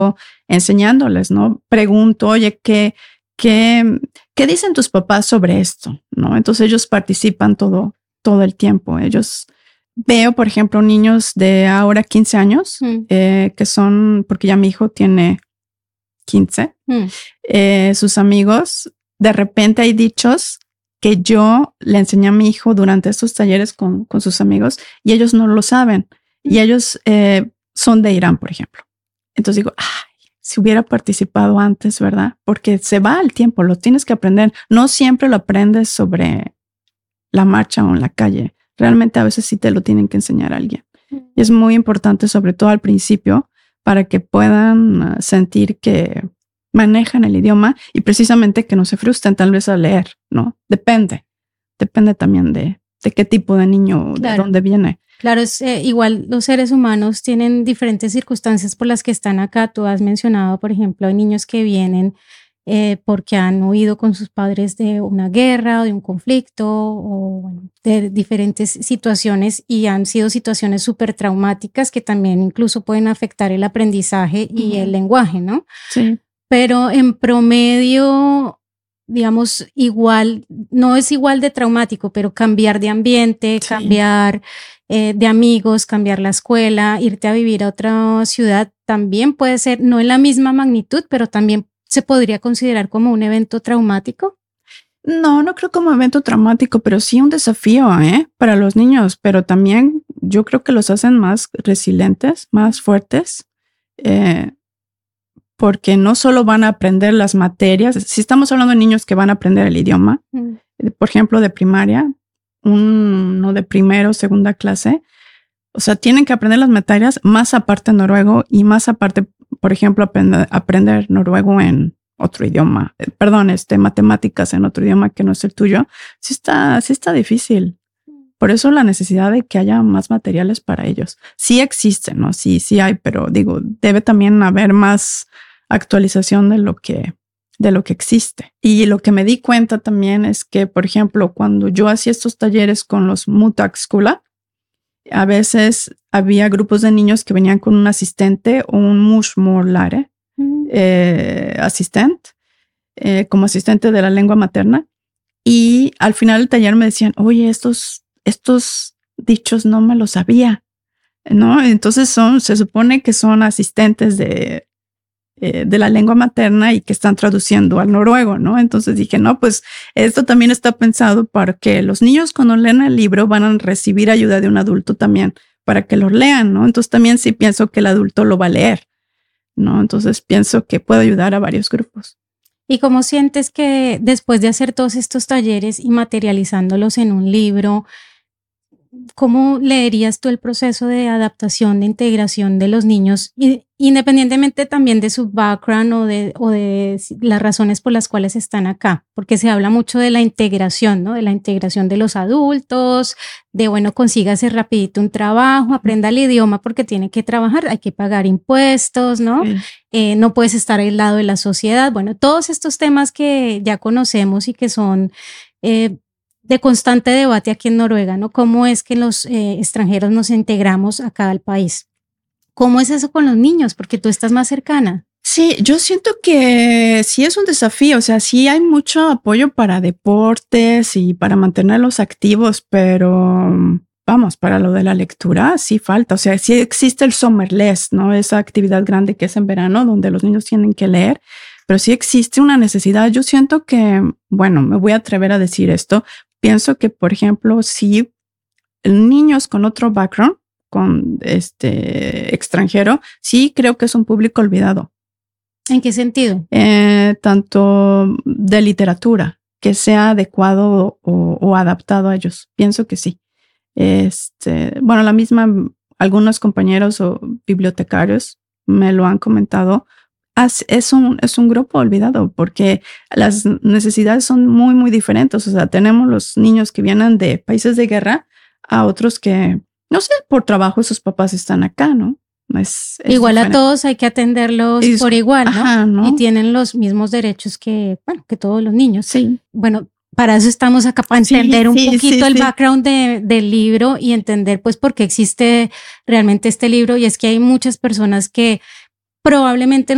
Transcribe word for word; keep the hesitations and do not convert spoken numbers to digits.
enseñándoles, ¿no? Pregunto, oye, ¿qué, qué, qué dicen tus papás sobre esto? ¿No? Entonces ellos participan todo, todo el tiempo. Ellos veo, por ejemplo, niños de ahora quince años, mm. eh, que son, porque ya mi hijo tiene quince, mm. eh, sus amigos, de repente hay dichos que yo le enseñé a mi hijo durante estos talleres con, con sus amigos y ellos no lo saben. Mm. Y ellos eh, son de Irán, por ejemplo. Entonces digo, ay, si hubiera participado antes, ¿verdad? Porque se va el tiempo, lo tienes que aprender. No siempre lo aprendes sobre la marcha o en la calle. Realmente a veces sí te lo tienen que enseñar a alguien. Mm. Y es muy importante, sobre todo al principio, para que puedan sentir que manejan el idioma y precisamente que no se frustren tal vez al leer, ¿no? Depende. Depende también de, de qué tipo de niño, claro. De dónde viene. Claro, es eh, igual los seres humanos tienen diferentes circunstancias por las que están acá. Tú has mencionado, por ejemplo, hay niños que vienen eh, porque han huido con sus padres de una guerra o de un conflicto o bueno, de diferentes situaciones y han sido situaciones súper traumáticas que también incluso pueden afectar el aprendizaje y uh-huh. el lenguaje, ¿no? Sí. Pero en promedio, digamos, igual, no es igual de traumático, pero cambiar de ambiente, sí. cambiar eh, de amigos, cambiar la escuela, irte a vivir a otra ciudad, también puede ser, no en la misma magnitud, pero también se podría considerar como un evento traumático. No, no creo como evento traumático, pero sí un desafío, ¿eh? Para los niños, pero también yo creo que los hacen más resilientes, más fuertes, eh, porque no solo van a aprender las materias, si estamos hablando de niños que van a aprender el idioma, mm. por ejemplo, de primaria, uno de primero, segunda clase, o sea, tienen que aprender las materias más aparte noruego y más aparte, por ejemplo, aprender, aprender noruego en otro idioma, eh, perdón, este, matemáticas en otro idioma que no es el tuyo, sí está, sí está difícil. Por eso la necesidad de que haya más materiales para ellos. Sí existen, ¿no? Sí, sí hay, pero digo, debe también haber más actualización de lo que, de lo que existe. Y lo que me di cuenta también es que, por ejemplo, cuando yo hacía estos talleres con los Mutakskula, a veces había grupos de niños que venían con un asistente o un mushmorlare, mm. eh, asistente, eh, como asistente de la lengua materna. Y al final del taller me decían, oye, estos, estos dichos no me los sabía, ¿no? Entonces son, se supone que son asistentes de, eh, de la lengua materna y que están traduciendo al noruego, ¿no? Entonces dije, no, pues esto también está pensado para que los niños cuando leen el libro van a recibir ayuda de un adulto también para que lo lean, ¿no? Entonces también sí pienso que el adulto lo va a leer, ¿no? Entonces pienso que puedo ayudar a varios grupos. ¿Y cómo sientes que después de hacer todos estos talleres y materializándolos en un libro, cómo leerías tú el proceso de adaptación, de integración de los niños, independientemente también de su background o de, o de las razones por las cuales están acá? Porque se habla mucho de la integración, ¿no? De la integración de los adultos, de, bueno, consígase rapidito un trabajo, aprenda el idioma porque tiene que trabajar, hay que pagar impuestos, ¿no? Sí. Eh, no puedes estar aislado de la sociedad. Bueno, todos estos temas que ya conocemos y que son eh, de constante debate aquí en Noruega, ¿no? ¿Cómo es que los eh, extranjeros nos integramos acá al país? ¿Cómo es eso con los niños? Porque tú estás más cercana. Sí, yo siento que sí es un desafío, o sea, sí hay mucho apoyo para deportes y para mantenerlos activos, pero vamos, para lo de la lectura sí falta, o sea, sí existe el Sommerles, ¿no? Esa actividad grande que es en verano donde los niños tienen que leer, pero sí existe una necesidad. Yo siento que, bueno, me voy a atrever a decir esto, pienso que, por ejemplo, si niños con otro background, con este extranjero, sí creo que es un público olvidado. ¿En qué sentido? Eh, tanto de literatura, que sea adecuado o, o adaptado a ellos. Pienso que sí. Este, bueno, la misma, algunos compañeros o bibliotecarios me lo han comentado. Es un, es un grupo olvidado porque las necesidades son muy, muy diferentes. O sea, tenemos los niños que vienen de países de guerra a otros que, no sé, por trabajo sus papás están acá, ¿no? Es, es igual diferente. A todos hay que atenderlos es, por igual, ¿no? Ajá, ¿no? Y tienen los mismos derechos que, bueno, que todos los niños. Sí. Bueno, para eso estamos acá, para entender sí, un sí, poquito sí, el sí. background de, del libro y entender pues por qué existe realmente este libro. Y es que hay muchas personas que probablemente